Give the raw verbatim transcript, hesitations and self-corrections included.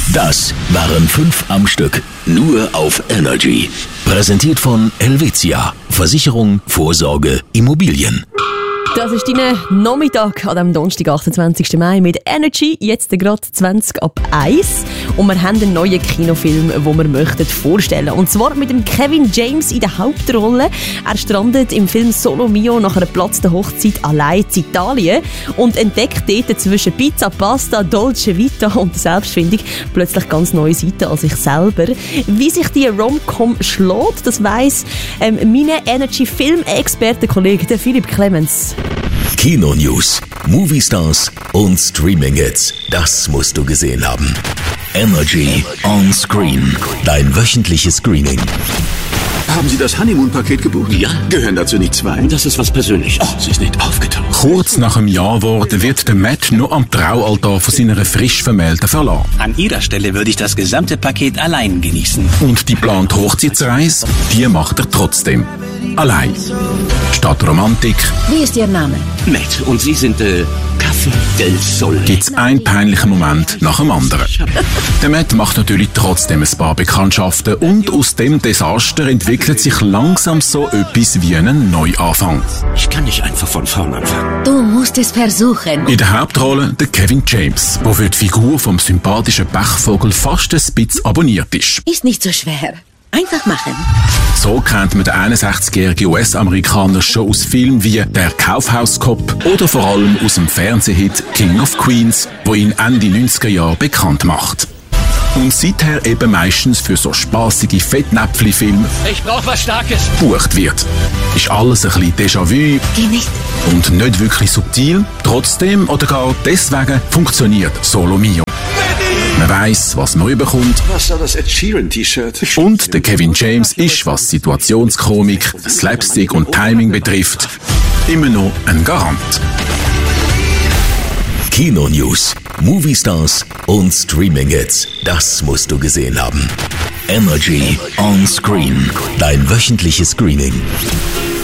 Das waren fünf am Stück, nur auf Energy. Präsentiert von Helvetia, Versicherung, Vorsorge, Immobilien. Das ist dein Nachmittag an dem Donnerstag, achtundzwanzigsten Mai mit Energy, jetzt gerade zwanzig ab eins. Und wir haben einen neuen Kinofilm, den wir möchten vorstellen. Und zwar mit dem Kevin James in der Hauptrolle. Er strandet im Film Solo Mio nach einer geplatzten Hochzeit allein in Italien und entdeckt dort zwischen Pizza, Pasta, Dolce Vita und Selbstfindung plötzlich ganz neue Seiten an sich selber. Wie sich die Rom-Com schlägt, das weiss ähm, mein Energy-Film-Experte-Kollege Philipp Clemens. Kino-News, Movie-Stars und Streaming-Hits. Das musst du gesehen haben. Energy on Screen. Dein wöchentliches Screening. Haben Sie das Honeymoon-Paket gebucht? Ja. Gehören dazu nicht zwei? Das ist was Persönliches. Oh, sie ist nicht aufgetaucht. Kurz nach dem Ja-Wort wird der Matt noch am Traualtar von seiner frisch Vermählten verlassen. An Ihrer Stelle würde ich das gesamte Paket allein genießen. Und die geplante Hochzeitsreise, die macht er trotzdem. Allein. Statt Romantik Wie ist Ihr Name? Matt, und Sie sind, äh, Café del Sol. gibt's einen peinlichen Moment nach dem anderen. Der Matt macht natürlich trotzdem ein paar Bekanntschaften und aus dem Desaster entwickelt sich langsam so etwas wie einen Neuanfang. Ich kann nicht einfach von vorn anfangen. Du musst es versuchen. In der Hauptrolle der Kevin James, der für die Figur vom sympathischen Pechvogel fast ein bisschen abonniert ist. Ist nicht so schwer. Einfach machen. So kennt man den einundsechzigjährigen U S-Amerikaner schon aus Filmen wie «Der Kaufhauskopf» oder vor allem aus dem Fernsehhit «King of Queens», wo ihn Ende neunziger Jahre bekannt macht. Und seither eben meistens für so spassige Fettnäpfli-Filme Ich brauch was Starkes. gebucht wird. Ist alles ein bisschen Déjà-vu Geh nicht. und nicht wirklich subtil. Trotzdem oder gar deswegen funktioniert Solo Mio. Man weiss, was man überkommt. Was soll das Ed Sheeran-T-Shirt? Und der Kevin James ist, was Situationskomik, Slapstick und Timing betrifft, immer noch ein Garant. Kino-News, Movie-Stars und Streaming-Hits. Das musst du gesehen haben. Energy on Screen. Dein wöchentliches Screening.